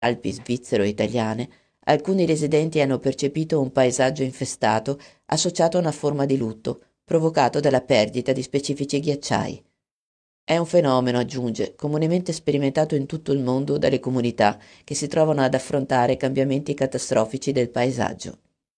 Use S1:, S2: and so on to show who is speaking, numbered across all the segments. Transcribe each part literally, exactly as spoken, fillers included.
S1: Alpi svizzero-italiane, alcuni residenti hanno percepito un paesaggio infestato associato a una forma di lutto, provocato dalla perdita di specifici ghiacciai. È un fenomeno, aggiunge, comunemente sperimentato in tutto il mondo dalle comunità che si trovano ad affrontare cambiamenti catastrofici del paesaggio.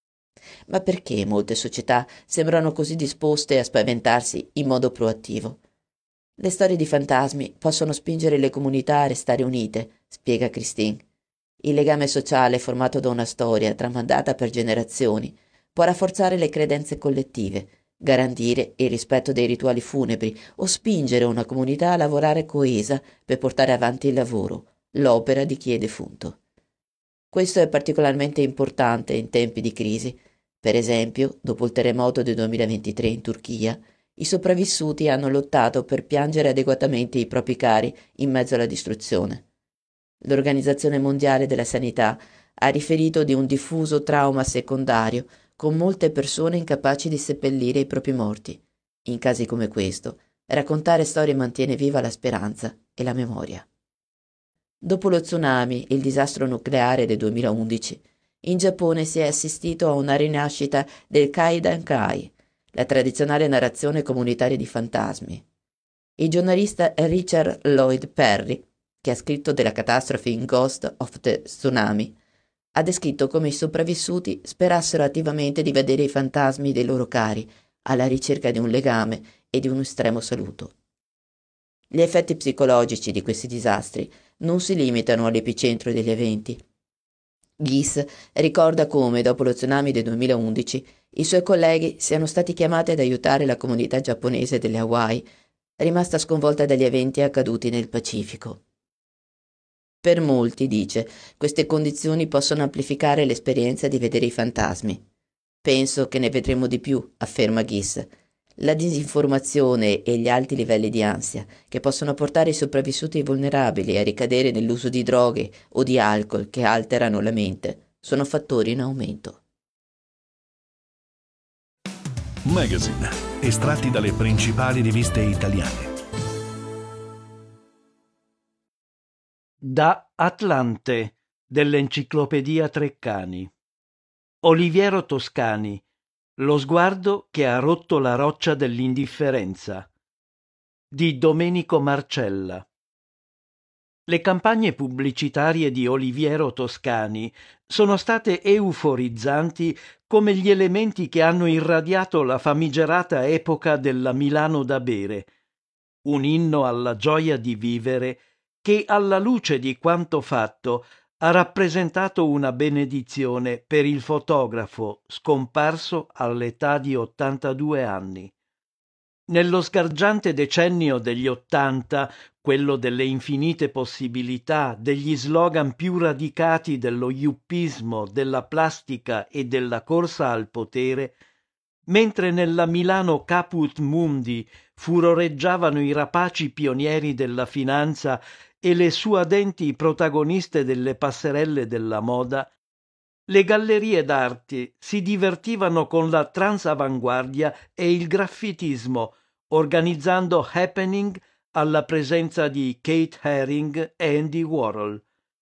S1: Ma perché molte società sembrano così disposte a spaventarsi in modo proattivo? Le storie di fantasmi possono spingere le comunità a restare unite, spiega Christine. Il legame sociale formato da una storia tramandata per generazioni può rafforzare le credenze collettive, garantire il rispetto dei rituali funebri o spingere una comunità a lavorare coesa per portare avanti il lavoro, l'opera di chi è defunto. Questo è particolarmente importante in tempi di crisi. Per esempio, dopo il terremoto del duemilaventitré in Turchia, i sopravvissuti hanno lottato per piangere adeguatamente i propri cari in mezzo alla distruzione. L'Organizzazione Mondiale della Sanità ha riferito di un diffuso trauma secondario con molte persone incapaci di seppellire i propri morti. In casi come questo, raccontare storie mantiene viva la speranza e la memoria. Dopo lo tsunami e il disastro nucleare del duemilaundici, in Giappone si è assistito a una rinascita del Kaidan-kai, la tradizionale narrazione comunitaria di fantasmi. Il giornalista Richard Lloyd Perry, che ha scritto della catastrofe in Ghost of the Tsunami, ha descritto come i sopravvissuti sperassero attivamente di vedere i fantasmi dei loro cari, alla ricerca di un legame e di un estremo saluto. Gli effetti psicologici di questi disastri non si limitano all'epicentro degli eventi. Gies ricorda come, dopo lo tsunami del duemilaundici, i suoi colleghi siano stati chiamati ad aiutare la comunità giapponese delle Hawaii, rimasta sconvolta dagli eventi accaduti nel Pacifico. Per molti, dice, queste condizioni possono amplificare l'esperienza di vedere i fantasmi. Penso che ne vedremo di più, afferma Gies. La disinformazione e gli alti livelli di ansia, che possono portare i sopravvissuti vulnerabili a ricadere nell'uso di droghe o di alcol che alterano la mente, sono fattori in aumento.
S2: Magazine, estratti dalle principali riviste italiane.
S3: Da Atlante, dell'Enciclopedia Treccani. Oliviero Toscani, lo sguardo che ha rotto la roccia dell'indifferenza, di Domenico Marcella. Le campagne pubblicitarie di Oliviero Toscani sono state euforizzanti come gli elementi che hanno irradiato la famigerata epoca della Milano da bere, un inno alla gioia di vivere che, alla luce di quanto fatto, ha rappresentato una benedizione per il fotografo scomparso all'età di ottantadue anni. Nello sgargiante decennio degli Ottanta, quello delle infinite possibilità, degli slogan più radicati dello yuppismo, della plastica e della corsa al potere, mentre nella Milano caput mundi furoreggiavano i rapaci pionieri della finanza e le suadenti protagoniste delle passerelle della moda, le gallerie d'arte si divertivano con la transavanguardia e il graffitismo, organizzando happening alla presenza di Kate Haring e Andy Warhol.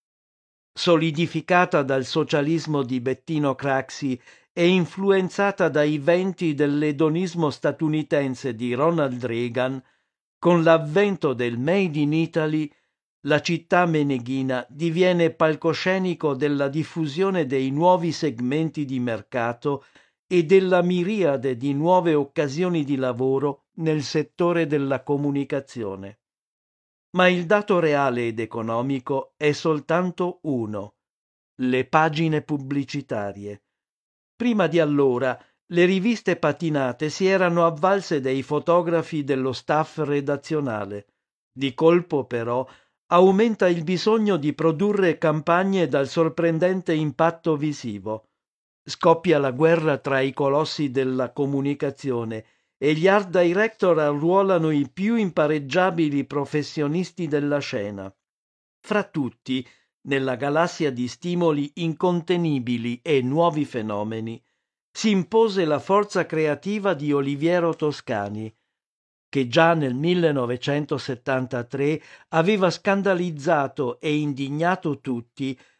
S3: Solidificata dal socialismo di Bettino Craxi e influenzata dai venti dell'edonismo statunitense di Ronald Reagan, con l'avvento del Made in Italy, la città meneghina diviene palcoscenico della diffusione dei nuovi segmenti di mercato e della miriade di nuove occasioni di lavoro nel settore della comunicazione. Ma il dato reale ed economico è soltanto uno: le pagine pubblicitarie. Prima di allora le riviste patinate si erano avvalse dei fotografi dello staff redazionale. Di colpo, però, aumenta il bisogno di produrre campagne dal sorprendente impatto visivo. Scoppia la guerra tra i colossi della comunicazione e gli art director arruolano i più impareggiabili professionisti della scena. Fra tutti, nella galassia di stimoli incontenibili e nuovi fenomeni, si impose la forza creativa di Oliviero Toscani. che già nel millenovecentosettantatré aveva scandalizzato e indignato tutti